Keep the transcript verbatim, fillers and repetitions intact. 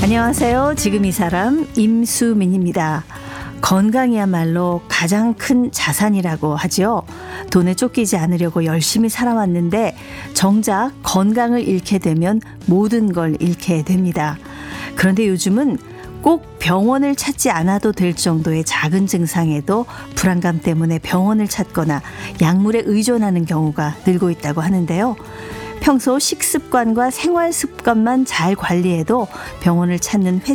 안녕하세요. 지금 이 사람 임수민입니다. 건강이야말로 가장 큰 자산이라고 하지요. 돈에 쫓기지 않으려고 열심히 살아왔는데 정작 건강을 잃게 되면 모든 걸 잃게 됩니다. 그런데 요즘은 꼭 병원을 찾지 않아도 될 정도의 작은 증상에도 불안감 때문에 병원을 찾거나 약물에 의존하는 경우가 늘고 있다고 하는데요. 평소 식습관과 생활 습관만 잘 관리해도 병원을 찾는 횟수가